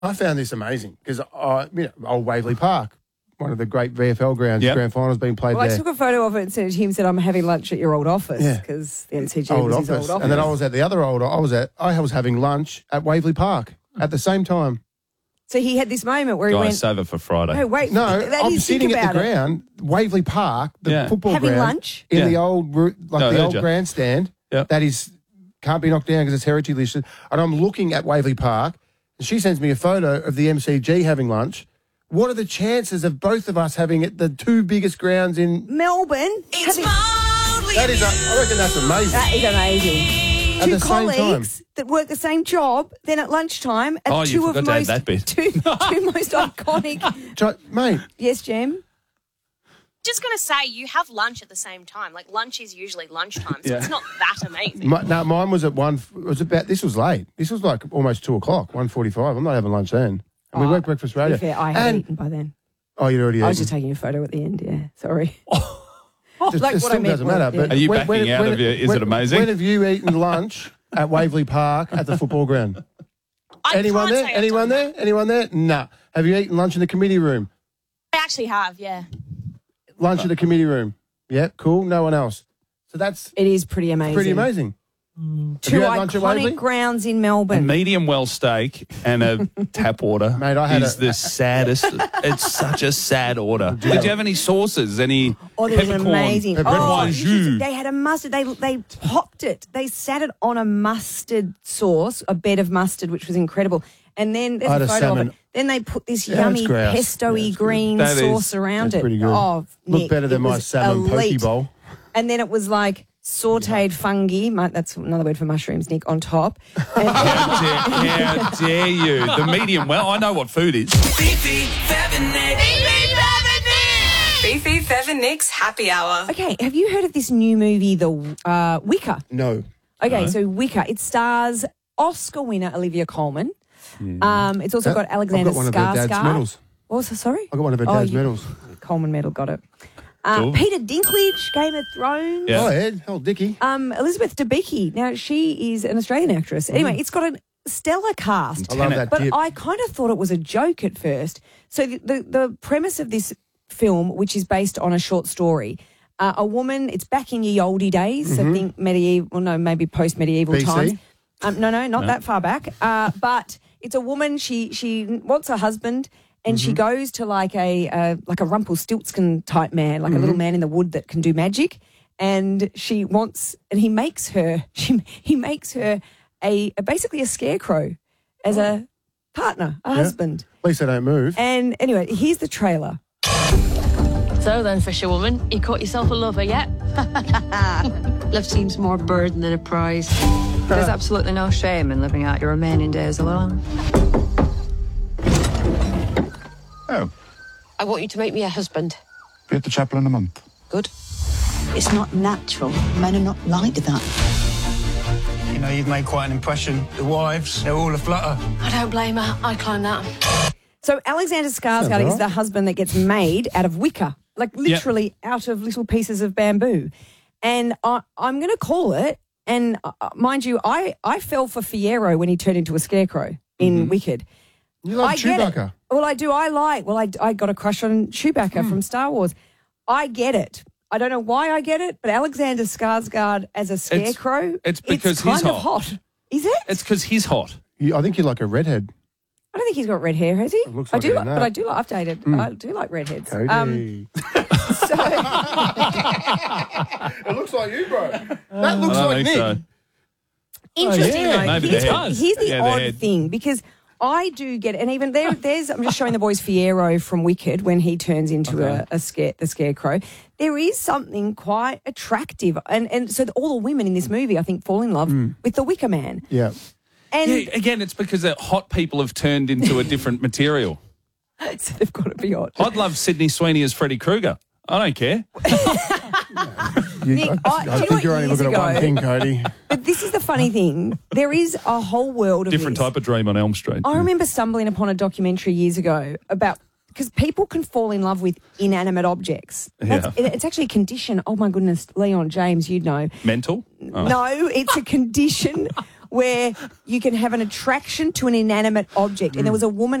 I found this amazing because old Waverley Park, one of the great VFL grounds, grand finals being played Well, there. I took a photo of it and sent it to him and said, I'm having lunch at your old office because the MCG was his old office. And then I was at the other I was having lunch at Waverley Park at the same time. So he had this moment where he went... save it for Friday. Oh, wait. No, I'm sitting at the ground, Waverley Park, the football having ground. lunch? In the old grandstand. Yep. That can't be knocked down because it's heritage listed. And I'm looking at Waverley Park, and she sends me a photo of the MCG having lunch. What are the chances of both of us having the two biggest grounds in Melbourne? It's mildly I reckon that's amazing. That is amazing. At Two the same colleagues that work the same job, then at lunchtime, at you two of forgot to add most that bit. two most iconic. Mate. Yes, Jem. Just going to say, you have lunch at the same time. Like, lunch is usually lunchtime, so it's not that amazing. Mine was at 1. This was late. This was like almost 2 o'clock, 1:45. I'm not having lunch then. And we worked breakfast radio. To be fair, I had eaten by then. Oh, you'd already eaten. I was just taking a photo at the end, yeah. Sorry. It still doesn't matter. But Are you backing out of it? Is it amazing? When have you eaten lunch at Waverley Park at the football ground? Anyone there? Anyone there? Anyone there? Nah. Have you eaten lunch in the committee room? I actually have, yeah. Lunch in the committee room. Yeah, cool. No one else. So it is pretty amazing. Pretty amazing. Two iconic grounds in Melbourne. A medium well steak and a tap water. Mate, I had the saddest. It's such a sad order. Did you have any sauces? Any there was peppercorn? amazing. Peppercorn. They had a mustard. They popped it. They sat it on a mustard sauce, a bed of mustard, which was incredible. And then there's a photo of it. Then they put this yummy pesto-y green sauce around it. Pretty good. Oh, Nick, looked better than my salmon poke bowl. And then it was like sautéed fungi, that's another word for mushrooms, Nick, on top. How dare you? The medium well, I know what food is. Fifi, Fev and Nick's Happy Hour. Okay, have you heard of this new movie, The Wicker? No. Okay, so Wicker. It stars Oscar winner Olivia Colman. Yeah. It's also got Alexander Skarsgård. I got one of her dad's medals. What was that, sorry? I got one of her dad's medals. Coleman medal, got it. Cool. Peter Dinklage, Game of Thrones. Yeah. Oh, Ed. Oh, Dickie. Elizabeth Debicki. Now, she is an Australian actress. Anyway, it's got a stellar cast. I love that But dip. I kind of thought it was a joke at first. So the premise of this film, which is based on a short story, a woman, it's back in ye olde days, I think maybe post-medieval BC? times. No, not that far back. But it's a woman, she wants a husband, and she goes to like a Rumpelstiltskin type man, like a little man in the wood that can do magic. And he makes her basically a scarecrow as a partner, a husband. At least they don't move. And anyway, here's the trailer. So then, fisherwoman, you caught yourself a lover yet? Love seems more burden than a prize. There's absolutely no shame in living out your remaining days alone. Oh. I want you to make me a husband. Be at the chapel in a month. Good. It's not natural. Men are not like that. You know, you've made quite an impression. The wives, they're all aflutter. I don't blame her. I'd climb that. So Alexander Skarsgård is the husband that gets made out of wicker, like literally out of little pieces of bamboo. And I'm going to call it, and mind you, I fell for Fiyero when he turned into a scarecrow in Wicked. You like Chewbacca? Well, I do. I got a crush on Chewbacca from Star Wars. I get it. I don't know why I get it, but Alexander Skarsgård as a scarecrow, it's because it's kind he's of hot. Is it? It's because he's hot. I think you're like a redhead. I don't think he's got red hair, has he? Looks like but I do like updated. I do like redheads. Cody. It looks like you, bro. That looks like Nick. So. Interesting, though. Maybe Here's the head. here's the Yeah, the odd head. thing, because I do get it. And even there's I'm just showing the boys Fiyero from Wicked when he turns into the scarecrow. There is something quite attractive. And so all the women in this movie, I think, fall in love with the Wicker Man. Yeah. And again, it's because hot people have turned into a different material. So they've got to be hot. I'd love Sydney Sweeney as Freddy Krueger. I don't care. Nick, I think you're only looking at one thing, Cody. But this is the funny thing. There is a whole world of Different this. type of dream on Elm Street. I remember stumbling upon a documentary years ago about, because people can fall in love with inanimate objects. It's actually a condition. Oh, my goodness, Leon, James, you'd know. Mental? Oh. No, it's a condition where you can have an attraction to an inanimate object. And there was a woman